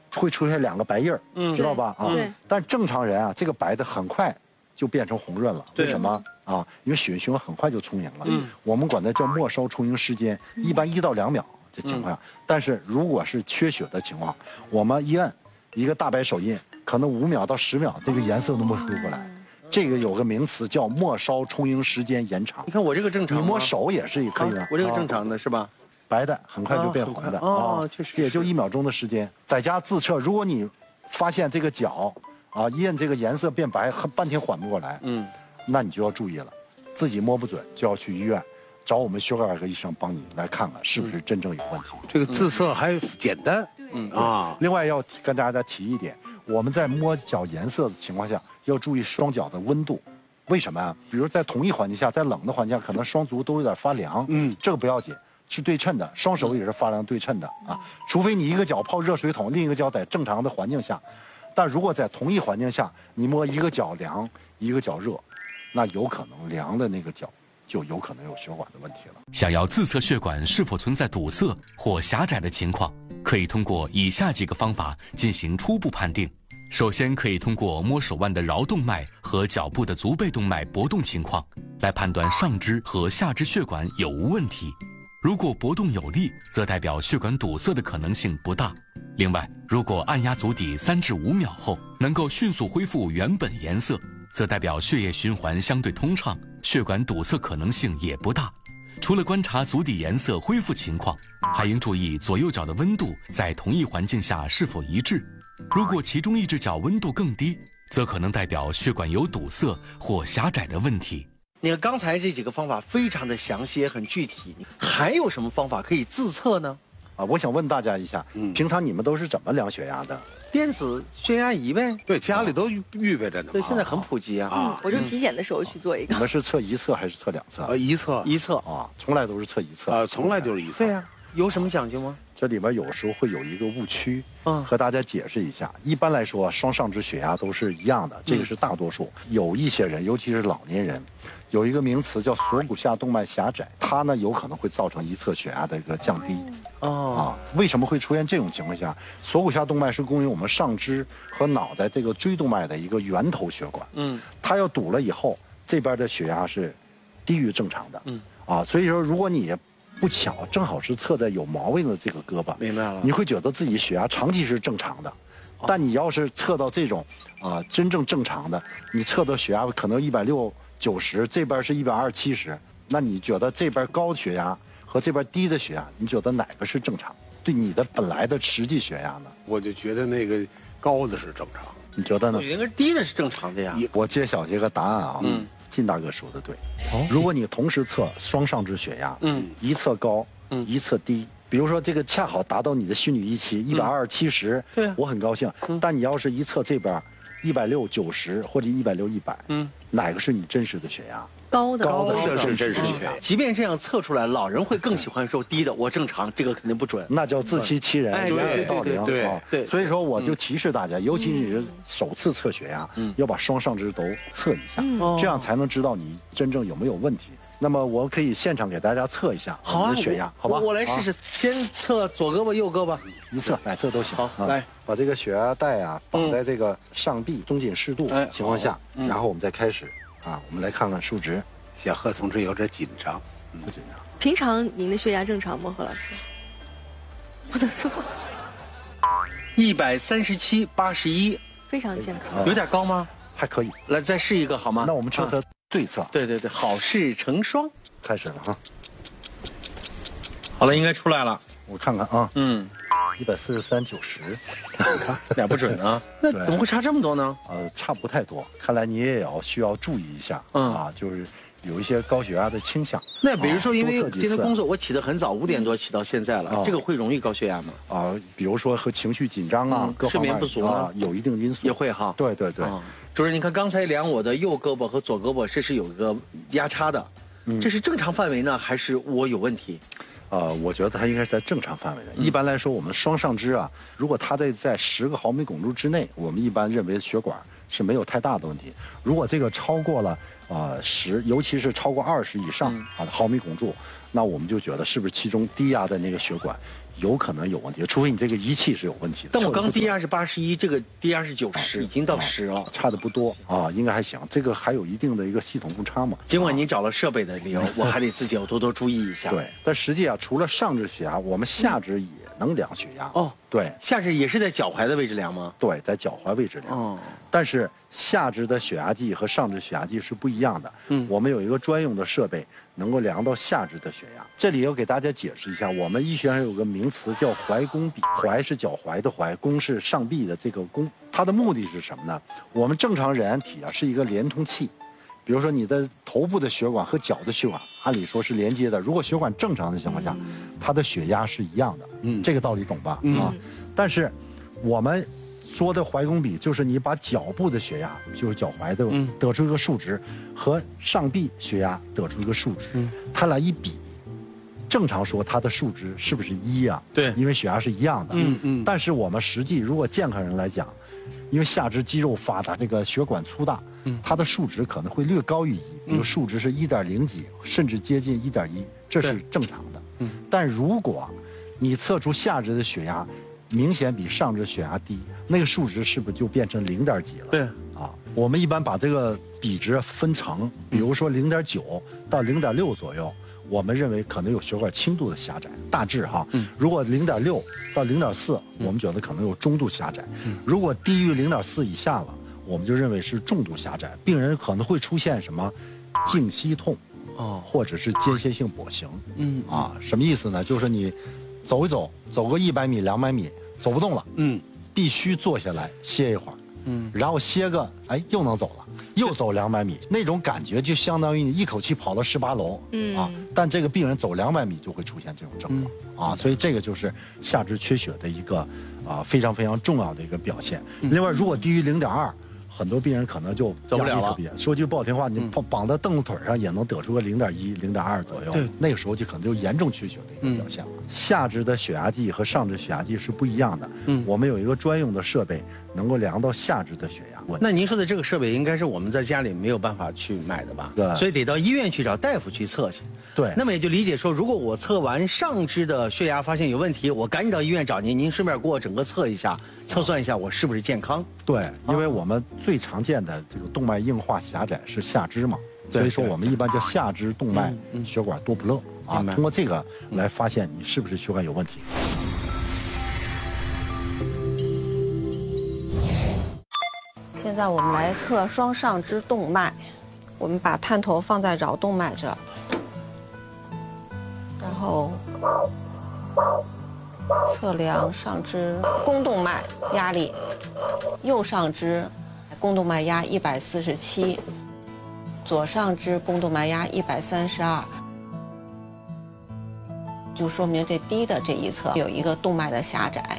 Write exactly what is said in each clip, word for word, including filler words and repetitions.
会出现两个白印儿，嗯，知道吧？啊，但正常人啊，这个白的很快就变成红润了，为什么啊？因为血液循环很快就充盈了。嗯，我们管它叫末梢充盈时间，一般一到两秒这情况下。但是如果是缺血的情况，我们一摁一个大白手印，可能五秒到十秒，这个颜色都没出过来。这个有个名词叫末梢充盈时间延长。 你看我这个正常， 你摸手也是可以的。 我这个正常的是吧？ 白的很快就变红的哦，确实也就一秒钟的时间。在家自测，如果你发现这个脚啊一摁这个颜色变白，半天缓不过来，嗯，那你就要注意了，自己摸不准就要去医院找我们血管外科医生帮你来看看是不是真正有问题。 这个自测还简单， 嗯啊。另外要跟大家再提一点，我们在摸脚颜色的情况下要注意双脚的温度。为什么啊？比如在同一环境下，在冷的环境下，可能双足都有点发凉，嗯，这个不要紧。是对称的，双手也是发凉对称的啊，除非你一个脚泡热水桶，另一个脚在正常的环境下。但如果在同一环境下，你摸一个脚凉，一个脚热，那有可能凉的那个脚就有可能有血管的问题了。 想要自测血管是否存在堵塞或狭窄的情况，可以通过以下几个方法进行初步判定。首先可以通过摸手腕的桡动脉和脚部的足背动脉搏动情况，来判断上肢和下肢血管有无问题。如果搏动有力，则代表血管堵塞的可能性不大。另外，如果按压足底三至五秒后能够迅速恢复原本颜色，则代表血液循环相对通畅，血管堵塞可能性也不大。除了观察足底颜色恢复情况，还应注意左右脚的温度在同一环境下是否一致。如果其中一只脚温度更低，则可能代表血管有堵塞或狭窄的问题。 你看刚才这几个方法非常的详细，也很具体。还有什么方法可以自测呢？ 啊，我想问大家一下，嗯，平常你们都是怎么量血压的？ 电子血压仪呗。 对，家里都预备着呢。 对，现在很普及啊。 嗯，我就体检的时候去做一个。 你们是测一测还是测两测？ 呃，一测， 一测啊，从来都是测一测。 呃，从来就是一测。 对呀，有什么讲究吗？ 这里边有时候会有一个误区，嗯，和大家解释一下。一般来说，双上肢血压都是一样的，这个是大多数。有一些人，尤其是老年人，有一个名词叫锁骨下动脉狭窄，它呢有可能会造成一侧血压的一个降低。哦，啊，为什么会出现这种情况下？锁骨下动脉是供应我们上肢和脑袋这个椎动脉的一个源头血管。嗯，它要堵了以后，这边的血压是低于正常的。嗯，啊，所以说如果你不巧正好是测在有毛病的这个胳膊， 明白了， 你会觉得自己血压长期是正常的，但你要是测到这种啊、呃、真正正常的，你测到血压可能一百六九十，这边是一百二七十，那你觉得这边高的血压和这边低的血压，你觉得哪个是正常？对你的本来的实际血压呢？ 我就觉得那个高的是正常， 你觉得呢？ 我觉得低的是正常的呀。 我揭晓一个答案啊，嗯。靳大哥说的对，哦，如果你同时测双上肢血压，嗯，一侧高，嗯，一侧低，比如说这个恰好达到你的心理预期一百二七十，对，我很高兴。嗯、但你要是一侧这边一百六九十或者一百六一百，嗯，哪个是你真实的血压？ 高的高的是真实血压。 即便这样测出来，老人会更喜欢说低的，我正常，这个肯定不准， 那叫自欺欺人， 哎，对到零。 对对，所以说我就提示大家，尤其是首次测血压，嗯，要把双上肢都测一下，这样才能知道你真正有没有问题。那么我可以现场给大家测一下我们的血压，好吧？ 我来试试，先测左胳膊、右胳膊， 一侧、两侧都行。 好，来把这个血压带啊绑在这个上臂松紧适度情况下，然后我们再开始啊，我们来看看数值。 小贺同志有点紧张， 不紧张。 平常您的血压正常吗，何老师？不能说。 一百三十七八十一， 非常健康。 有点高吗？ 还可以。 来，再试一个好吗？ 那我们测测对侧。 对对对，好事成双。 开始了哈。 好了，应该出来了。 我看看啊。嗯。一百四十三九十， 你看俩不准啊？那怎么会差这么多呢？ 呃，差不太多。看来你也要需要注意一下，嗯啊，就是有一些高血压的倾向。 那比如说，因为今天工作我起得很早，五点多起到现在了，这个会容易高血压吗？ 啊，比如说和情绪紧张啊，各睡眠不足啊， 有一定因素也会哈。 对对对。 主任，你看刚才量我的右胳膊和左胳膊，这是有一个压差的，这是正常范围呢，还是我有问题？ 呃，我觉得它应该是在正常范围的。一般来说，我们双上肢啊，如果它在在十个毫米汞柱之内，我们一般认为血管是没有太大的问题。如果这个超过了呃十，尤其是超过二十以上啊毫米汞柱，那我们就觉得是不是其中低压的那个血管有可能有问题，除非你这个仪器是有问题的。 但我刚低测得不准压是八十一，这个低压是九十，已经到十了。 差的不多啊，应该还行。这个还有一定的一个系统误差嘛。 尽管您找了设备的理由，我还得自己要多多注意一下。 对，但实际啊，除了上肢血压，我们下肢也能量血压。 哦， 对下肢也是在脚踝的位置量吗？ 对，在脚踝位置量。 哦， 但是下肢的血压计和上肢血压计是不一样的。嗯，我们有一个专用的设备，能够量到下肢的血压。这里要给大家解释一下，我们医学上有个名词叫踝弓比，踝是脚踝的踝，弓是上臂的这个弓。它的目的是什么呢？我们正常人体啊是一个连通器，比如说你的头部的血管和脚的血管，按理说是连接的。如果血管正常的情况下，它的血压是一样的。嗯，这个道理懂吧？嗯、啊，但是我们说的踝弓比，就是你把脚部的血压，就是脚踝的，得出一个数值，和上臂血压得出一个数值，嗯、它俩一比。正常说它的数值是不是一啊？ 对， 因为血压是一样的。嗯嗯。但是我们实际如果健康人来讲，因为下肢肌肉发达，这个血管粗大，嗯，它的数值可能会略高于一，比如数值是一点零几，甚至接近一点一，这是正常的。嗯。但如果你测出下肢的血压明显比上肢血压低，那个数值是不是就变成零点几了？ 对。 啊，我们一般把这个比值分层，比如说零点九到零点六左右。我们认为可能有血管轻度的狭窄，大致哈。嗯、如果零点六到零点四，我们觉得可能有中度狭窄。嗯、如果低于零点四以下了，我们就认为是重度狭窄。病人可能会出现什么颈息痛，哦，或者是间歇性跛行。嗯啊，什么意思呢？就是你走一走，走个一百米、两百米，走不动了，嗯，必须坐下来歇一会儿。嗯，然后歇个，哎，又能走了，又走两百米，那种感觉就相当于你一口气跑了十八楼，嗯啊，但这个病人走两百米就会出现这种症状、嗯、啊，所以这个就是下肢缺血的一个啊非常非常重要的一个表现。嗯、另外，如果低于零点二。很多病人可能就走不了了。 说句不好听话，你绑绑在凳子腿上也能得出个零点一、零点二左右。对，那个时候就可能就严重缺血的一个表现了。嗯、下肢的血压计和上肢血压计是不一样的。嗯，我们有一个专用的设备，能够量到下肢的血压。 那您说的这个设备应该是我们在家里没有办法去买的吧？ 对， 所以得到医院去找大夫去测去。 对， 那么也就理解说，如果我测完上肢的血压发现有问题，我赶紧到医院找您，您顺便给我整个测一下，测算一下我是不是健康。 对，因为我们最常见的这个动脉硬化狭窄是下肢嘛，所以说我们一般叫下肢动脉血管多普勒啊，通过这个来发现你是不是血管有问题。 现在我们来测双上肢动脉，我们把探头放在桡动脉这儿，然后测量上肢肱动脉压力，右上肢肱动脉压一百四十七，左上肢肱动脉压一百三十二，就说明这低的这一侧有一个动脉的狭窄。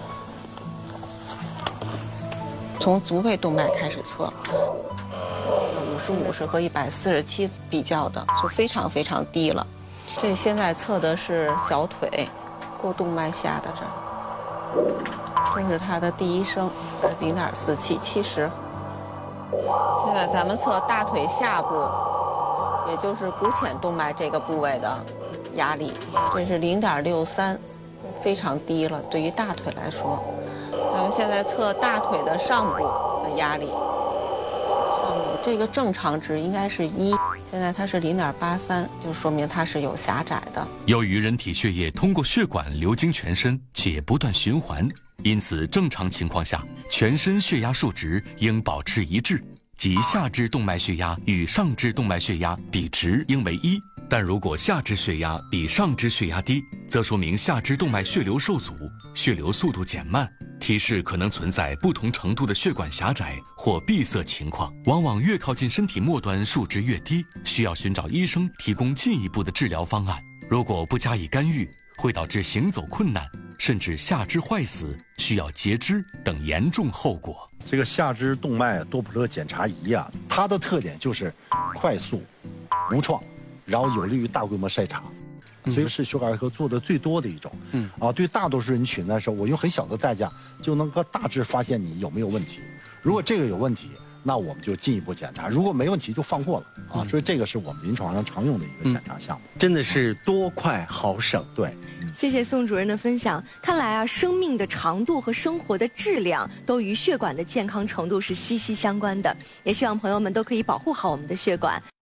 从足背动脉开始测，五十五是和一百四十七比较的，就非常非常低了。这现在测的是小腿过动脉下的这儿，这是它的第一升，零点四七，七十。现在咱们测大腿下部，也就是股浅动脉这个部位的压力，这是零点六三，非常低了，对于大腿来说。咱们现在测大腿的上部的压力，上部这个正常值应该是一，现在它是零点八三，就说明它是有狭窄的。 由于人体血液通过血管流经全身且不断循环，因此正常情况下，全身血压数值应保持一致，即下肢动脉血压与上肢动脉血压比值应为一。但如果下肢血压比上肢血压低，则说明下肢动脉血流受阻，血流速度减慢，提示可能存在不同程度的血管狭窄或闭塞情况。往往越靠近身体末端数值越低，需要寻找医生提供进一步的治疗方案。如果不加以干预，会导致行走困难，甚至下肢坏死，需要截肢等严重后果。 这个下肢动脉多普勒检查仪啊，它的特点就是快速、无创，然后有利于大规模筛查，所以是血管外科做的最多的一种。嗯啊，对大多数人群来说，我用很小的代价就能够大致发现你有没有问题。如果这个有问题，那我们就进一步检查；如果没问题，就放过了啊。所以这个是我们临床上常用的一个检查项目。 真的是多快好省。 对。 谢谢宋主任的分享。看来啊，生命的长度和生活的质量都与血管的健康程度是息息相关的。也希望朋友们都可以保护好我们的血管。